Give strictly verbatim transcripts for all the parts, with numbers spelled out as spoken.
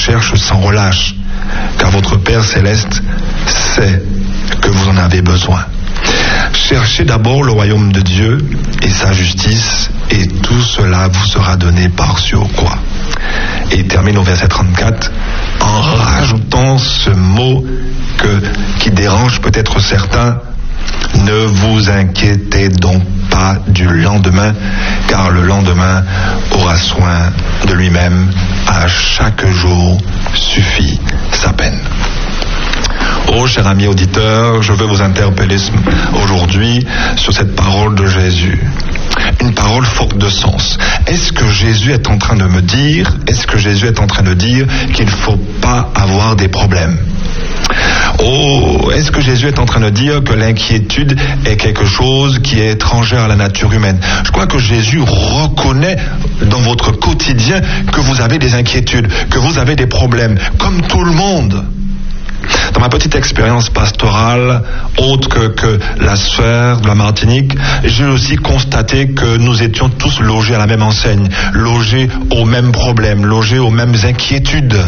recherche sans relâche, car votre Père céleste sait que vous en avez besoin. Cherchez d'abord le royaume de Dieu et sa justice, et tout cela vous sera donné par-ci ou quoi. Et il termine au verset trente-quatre en rajoutant ce mot que, qui dérange peut-être certains: ne vous inquiétez donc pas du lendemain, car le lendemain aura soin de lui-même. À chaque jour suffit sa peine. Oh, cher ami auditeur, je veux vous interpeller aujourd'hui sur cette parole de Jésus. Une parole forte de sens. Est-ce que Jésus est en train de me dire, est-ce que Jésus est en train de dire qu'il ne faut pas avoir des problèmes? Oh, est-ce que Jésus est en train de dire que l'inquiétude est quelque chose qui est étrangère à la nature humaine? Je crois que Jésus reconnaît dans votre quotidien que vous avez des inquiétudes, que vous avez des problèmes, comme tout le monde. Dans ma petite expérience pastorale, autre que, que la sphère de la Martinique, j'ai aussi constaté que nous étions tous logés à la même enseigne, logés aux mêmes problèmes, logés aux mêmes inquiétudes.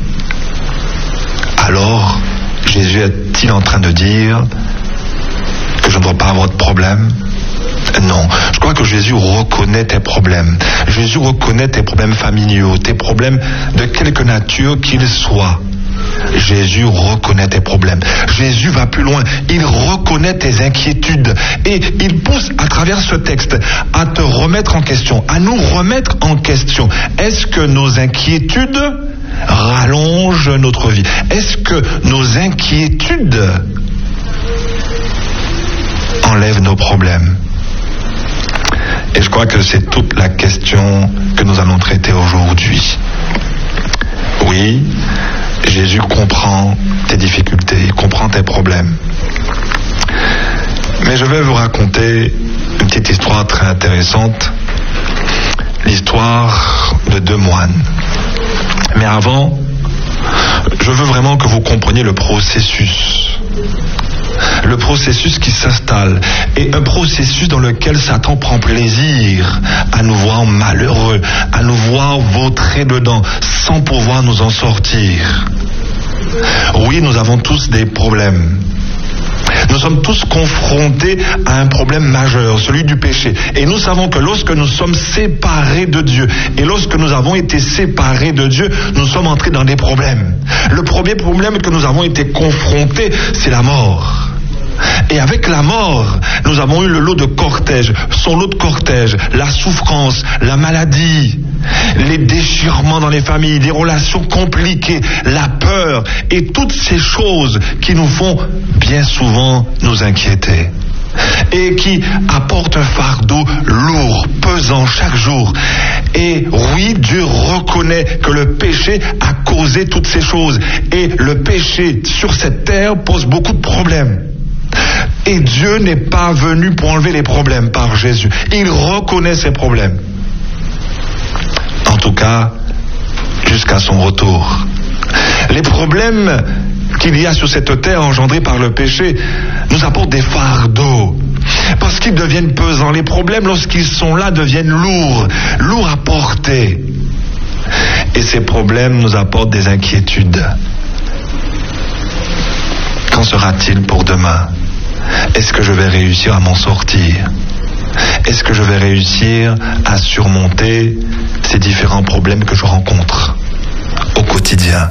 Alors, Jésus est-il en train de dire que je ne dois pas avoir de problème? Non, je crois que Jésus reconnaît tes problèmes. Jésus reconnaît tes problèmes familiaux, tes problèmes de quelque nature qu'ils soient. Jésus reconnaît tes problèmes. Jésus va plus loin. Il reconnaît tes inquiétudes. Et il pousse à travers ce texte à te remettre en question, à nous remettre en question. Est-ce que nos inquiétudes rallongent notre vie? Est-ce que nos inquiétudes enlèvent nos problèmes? Et je crois que c'est toute la question que nous allons traiter aujourd'hui. Oui, Jésus comprend tes difficultés, il comprend tes problèmes. Mais je vais vous raconter une petite histoire très intéressante, l'histoire de deux moines. Mais avant, je veux vraiment que vous compreniez le processus. Le processus qui s'installe, et un processus dans lequel Satan prend plaisir à nous voir malheureux, à nous voir vautrer dedans, sans pouvoir nous en sortir. Oui, nous avons tous des problèmes. Nous sommes tous confrontés à un problème majeur, celui du péché. Et nous savons que lorsque nous sommes séparés de Dieu, et lorsque nous avons été séparés de Dieu, nous sommes entrés dans des problèmes. Le premier problème que nous avons été confrontés, c'est la mort. Et avec la mort, nous avons eu le lot de cortège, son lot de cortège, la souffrance, la maladie, les déchirements dans les familles, les relations compliquées, la peur et toutes ces choses qui nous font bien souvent nous inquiéter et qui apportent un fardeau lourd, pesant chaque jour. Et oui, Dieu reconnaît que le péché a causé toutes ces choses et le péché sur cette terre pose beaucoup de problèmes. Et Dieu n'est pas venu pour enlever les problèmes par Jésus. Il reconnaît ces problèmes. En tout cas, jusqu'à son retour. Les problèmes qu'il y a sur cette terre engendrés par le péché nous apportent des fardeaux. Parce qu'ils deviennent pesants. Les problèmes, lorsqu'ils sont là, deviennent lourds. Lourds à porter. Et ces problèmes nous apportent des inquiétudes. Qu'en sera-t-il pour demain? Est-ce que je vais réussir à m'en sortir? Est-ce que je vais réussir à surmonter ces différents problèmes que je rencontre au quotidien?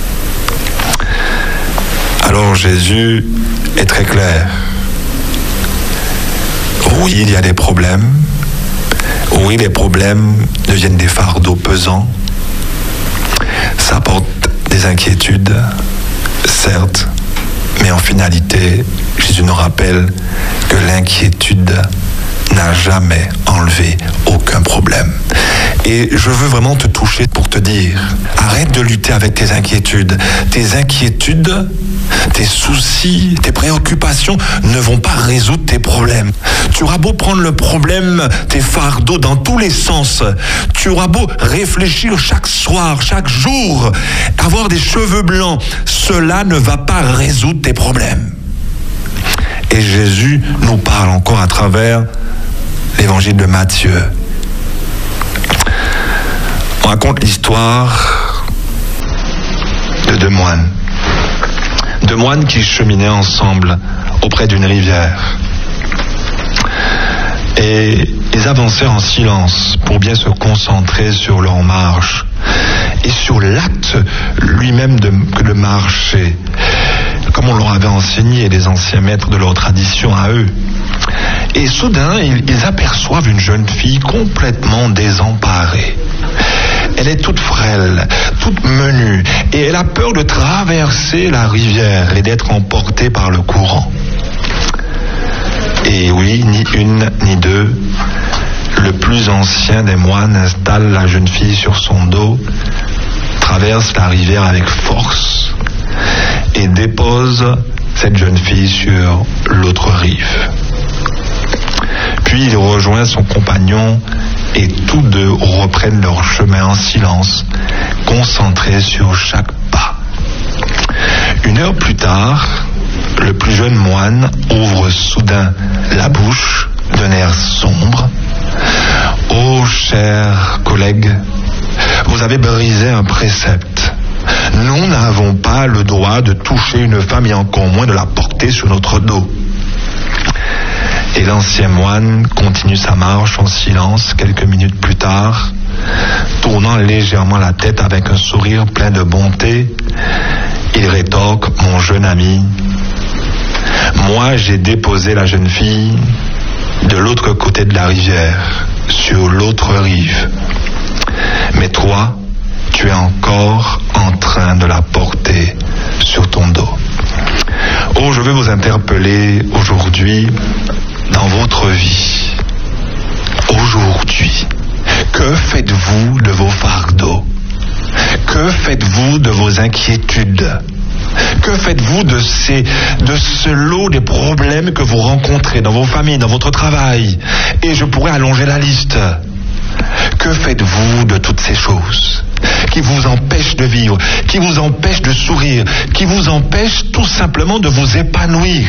Alors Jésus est très clair. Oui, il y a des problèmes. Oui, les problèmes deviennent des fardeaux pesants. Ça apporte des inquiétudes, certes. Mais en finalité, Jésus nous rappelle que l'inquiétude n'a jamais enlevé aucun problème. Et je veux vraiment te toucher pour te dire, arrête de lutter avec tes inquiétudes. Tes inquiétudes, tes soucis, tes préoccupations ne vont pas résoudre tes problèmes. Tu auras beau prendre le problème, tes fardeaux dans tous les sens. Tu auras beau réfléchir chaque soir, chaque jour, avoir des cheveux blancs. Cela ne va pas résoudre tes problèmes. Et Jésus nous parle encore à travers l'évangile de Matthieu. On raconte l'histoire deux moines qui cheminaient ensemble auprès d'une rivière. Et ils avançaient en silence pour bien se concentrer sur leur marche et sur l'acte lui-même de, que de marcher, comme on leur avait enseigné les anciens maîtres de leur tradition à eux. Et soudain, ils, ils aperçoivent une jeune fille complètement désemparée. Elle est toute frêle, toute menue, et elle a peur de traverser la rivière et d'être emportée par le courant. Et oui, ni une ni deux, le plus ancien des moines installe la jeune fille sur son dos, traverse la rivière avec force et dépose cette jeune fille sur l'autre rive. Puis il rejoint son compagnon et tous deux reprennent leur chemin en silence, concentrés sur chaque pas. Une heure plus tard, le plus jeune moine ouvre soudain la bouche d'un air sombre. « Ô chers collègues, vous avez brisé un précepte. Nous n'avons pas le droit de toucher une femme et encore moins de la porter sur notre dos. » Et l'ancien moine continue sa marche en silence quelques minutes plus tard, tournant légèrement la tête avec un sourire plein de bonté. Il rétorque: « Mon jeune ami, moi j'ai déposé la jeune fille de l'autre côté de la rivière, sur l'autre rive. Mais toi, tu es encore en train de la porter sur ton dos. » Oh, je veux vous interpeller aujourd'hui dans votre vie. Aujourd'hui, que faites-vous de vos fardeaux? Que faites-vous de vos inquiétudes? Que faites-vous de ces, de ce lot des problèmes que vous rencontrez dans vos familles, dans votre travail? Et je pourrais allonger la liste. Que faites-vous de toutes ces choses qui vous empêchent de vivre, qui vous empêchent de sourire, qui vous empêchent tout simplement de vous épanouir?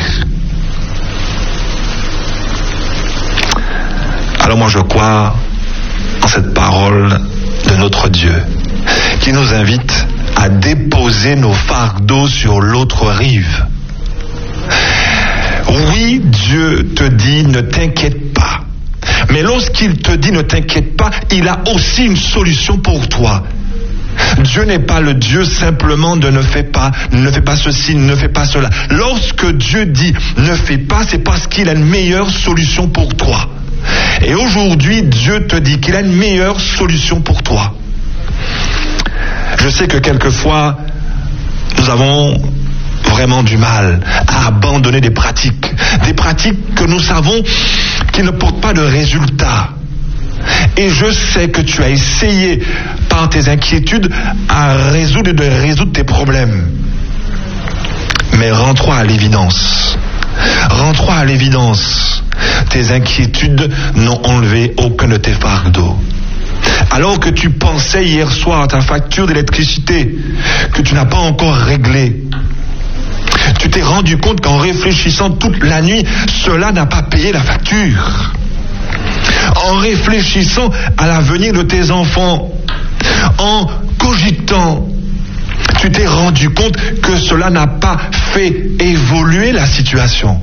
Alors moi je crois en cette parole de notre Dieu qui nous invite à déposer nos fardeaux sur l'autre rive. Oui, Dieu te dit ne t'inquiète pas. Mais lorsqu'il te dit ne t'inquiète pas, il a aussi une solution pour toi. Dieu n'est pas le Dieu simplement de ne fais pas, ne fais pas ceci, ne fais pas cela. Lorsque Dieu dit ne fais pas, c'est parce qu'il a une meilleure solution pour toi. Et aujourd'hui, Dieu te dit qu'il a une meilleure solution pour toi. Je sais que quelquefois, nous avons vraiment du mal à abandonner des pratiques, des pratiques que nous savons qui ne portent pas de résultats. Et je sais que tu as essayé par tes inquiétudes à résoudre de résoudre tes problèmes. Mais rends-toi à l'évidence. Rends-toi à l'évidence. Tes inquiétudes n'ont enlevé aucun de tes fardeaux. Alors que tu pensais hier soir à ta facture d'électricité que tu n'as pas encore réglée, tu t'es rendu compte qu'en réfléchissant toute la nuit, cela n'a pas payé la facture. En réfléchissant à l'avenir de tes enfants, en cogitant, tu t'es rendu compte que cela n'a pas fait évoluer la situation.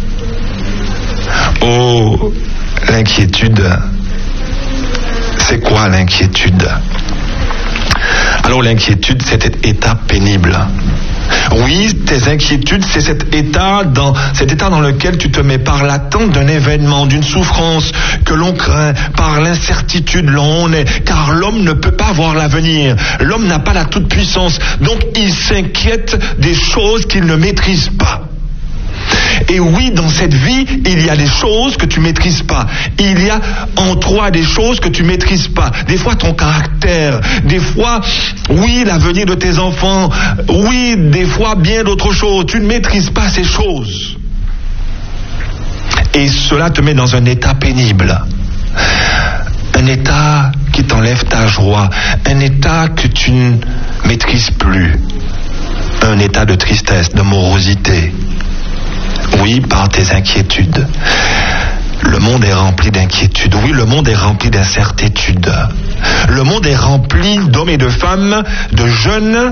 Oh, l'inquiétude. C'est quoi l'inquiétude? Alors l'inquiétude, c'est cet état pénible. Oui, tes inquiétudes, c'est cet état dans cet état dans lequel tu te mets par l'attente d'un événement, d'une souffrance que l'on craint, par l'incertitude là où on est, car l'homme ne peut pas voir l'avenir. L'homme n'a pas la toute-puissance, donc il s'inquiète des choses qu'il ne maîtrise pas. Et oui, dans cette vie, il y a des choses que tu maîtrises pas. Il y a en toi des choses que tu maîtrises pas. Des fois, ton caractère. Des fois, oui, l'avenir de tes enfants. Oui, des fois, bien d'autres choses. Tu ne maîtrises pas ces choses. Et cela te met dans un état pénible. Un état qui t'enlève ta joie. Un état que tu ne maîtrises plus. Un état de tristesse, de morosité. Oui, par tes inquiétudes. Le monde est rempli d'inquiétudes. Oui, le monde est rempli d'incertitudes. Le monde est rempli d'hommes et de femmes, de jeunes